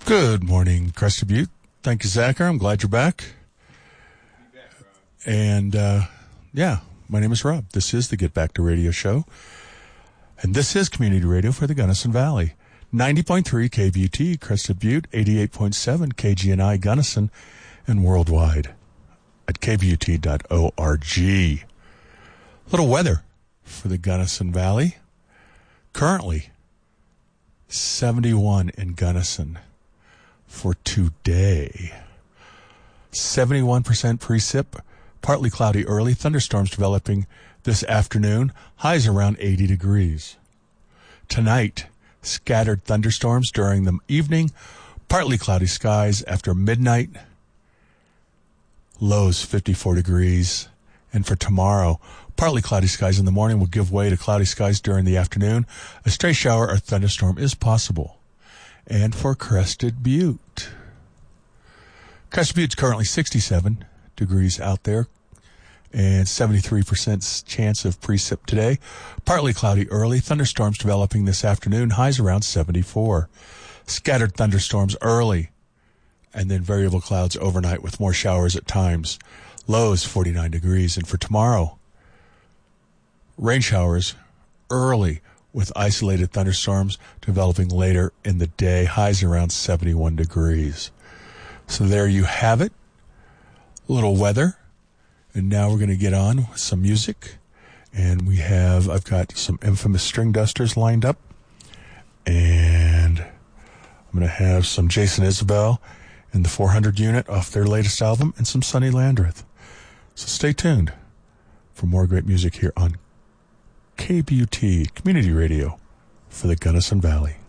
Good morning, Crested Butte. Thank you, Zachar. I'm glad you're back. And, my name is Rob. This is the Get Back to Radio show. And this is community radio for the Gunnison Valley. 90.3 KBUT, Crested Butte, 88.7 KGNI Gunnison, and worldwide at kbut.org. Little weather for the Gunnison Valley. Currently, 71 in Gunnison for today. 71% precip, partly cloudy early, thunderstorms developing this afternoon, highs around 80 degrees. Tonight, scattered thunderstorms during the evening, partly cloudy skies after midnight, lows 54 degrees. And for tomorrow, partly cloudy skies in the morning will give way to cloudy skies during the afternoon. A stray shower or thunderstorm is possible. And for Crested Butte. Crested Butte's currently 67 degrees out there and 73% chance of precip today. Partly cloudy early, thunderstorms developing this afternoon, highs around 74. Scattered thunderstorms early and then variable clouds overnight with more showers at times. Lows 49 degrees. And for tomorrow, rain showers early with isolated thunderstorms developing later in the day, highs around 71 degrees. So there you have it. A little weather. And now we're going to get on with some music. And I've got some Infamous String Dusters lined up. And I'm going to have some Jason Isbell and the 400 unit off their latest album and some Sonny Landreth. So stay tuned for more great music here on KBUT Community Radio for the Gunnison Valley.